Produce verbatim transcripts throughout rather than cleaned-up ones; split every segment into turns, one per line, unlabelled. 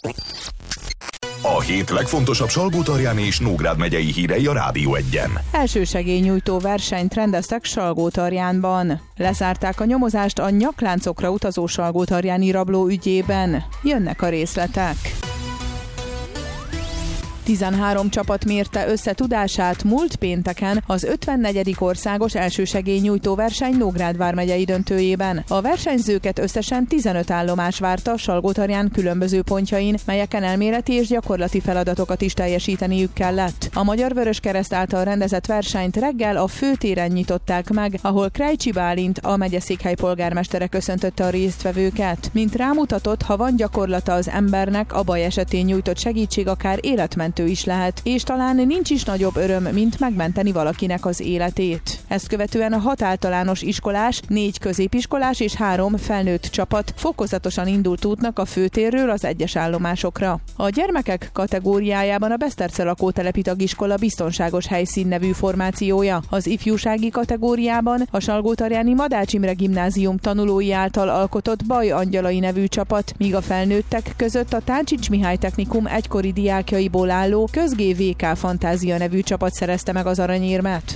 A hét legfontosabb Salgótarjáni és Nógrád megyei hírei a Rádió egyen.
Elsősegélynyújtó versenyt rendeztek Salgótarjánban. Lezárták a nyomozást a nyakláncokra utazó salgótarjáni rabló ügyében. Jönnek a részletek. tizenhárom csapat mérte össze tudását múlt pénteken az ötvennegyedik országos elsősegélynyújtó verseny Nógrád vármegyei döntőjében. A versenyzőket összesen tizenöt állomás várta Salgótarján különböző pontjain, melyeken elméleti és gyakorlati feladatokat is teljesíteniük kellett. A Magyar Vöröskereszt által rendezett versenyt reggel a főtéren nyitották meg, ahol Krejcsi Bálint, a megyeszékhely polgármestere köszöntötte a résztvevőket. Mint rámutatott, ha van gyakorlata az embernek, a baj esetén nyújtott segítség akár életmentő is lehet, és talán nincs is nagyobb öröm, mint megmenteni valakinek az életét. Ezt követően a hat általános iskolás, négy középiskolás és három felnőtt csapat fokozatosan indult útnak a főtérről az egyes állomásokra. A gyermekek kategóriájában a Beszterce lakótelepi tagiskola biztonságos helyszín nevű formációja, az ifjúsági kategóriában a Salgótarjáni Madács Imre gimnázium tanulói által alkotott Baj Angyalai nevű csapat, míg a felnőttek között a Táncsics Mihály Technikum egykori diákjaiból álló Közgé vé ká Fantázia nevű csapat szerezte meg az aranyérmet.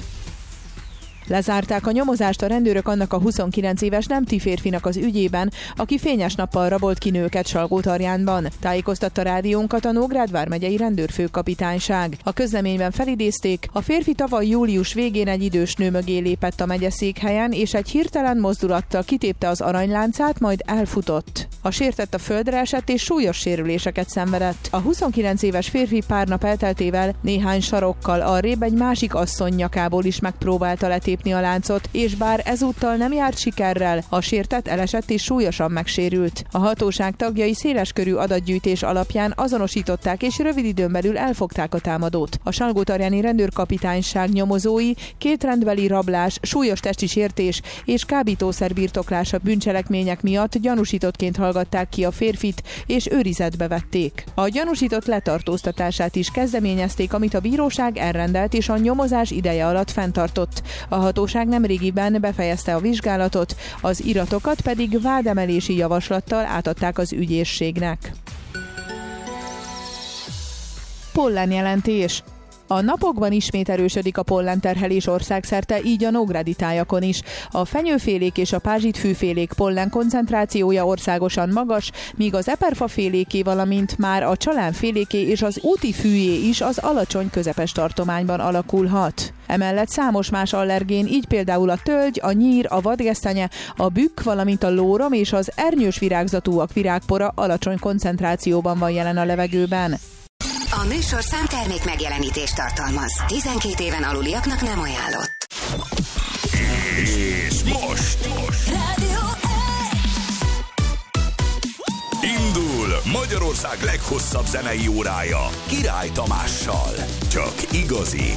Lezárták a nyomozást a rendőrök annak a huszonkilenc éves nemti férfinak az ügyében, aki fényes nappal rabolt ki nőket Salgótarjánban. Tájékoztatta rádiónkat a Nógrád vármegyei rendőrfőkapitányság. A közleményben felidézték, a férfi tavaly július végén egy idős nő mögé lépett a megyeszékhelyen, és egy hirtelen mozdulattal kitépte az aranyláncát, majd elfutott. A sértett a földre esett és súlyos sérüléseket szenvedett. A huszonkilenc éves férfi pár nap elteltével néhány sarokkal arrébb egy másik asszony nyakából is megpróbálta letépni a láncot, és bár ezúttal nem járt sikerrel, a sértett elesett és súlyosan megsérült. A hatóság tagjai széleskörű adatgyűjtés alapján azonosították és rövid időn belül elfogták a támadót. A Salgótarjáni rendőrkapitányság nyomozói két rendbeli rablás, súlyos testi sértés és kábítószer birtoklása bűncselekmények miatt gyanúsítottként hallgatták ki a férfit, és őrizetbe vették. A gyanúsított letartóztatását is kezdeményezték, amit a bíróság elrendelt és a nyomozás ideje alatt fenntartott. A hatóság nemrégiben befejezte a vizsgálatot, az iratokat pedig vádemelési javaslattal átadták az ügyészségnek. Pollenjelentés. A napokban ismét erősödik a pollenterhelés országszerte, így a nógrádi tájakon is. A fenyőfélék és a pázsitfűfélék pollen koncentrációja országosan magas, míg az eperfaféléké, valamint már a csalánféléké és az úti fűjé is az alacsony közepes tartományban alakulhat. Emellett számos más allergén, így például a tölgy, a nyír, a vadgesztenye, a bükk, valamint a lórom és az ernyős virágzatúak virágpora alacsony koncentrációban van jelen a levegőben.
A műsorszám termék megjelenítést tartalmaz. tizenkét éven aluliaknak nem ajánlott.
És most, most.
Rádió
Indul Magyarország leghosszabb zenei órája Király Tamással. Csak igazi,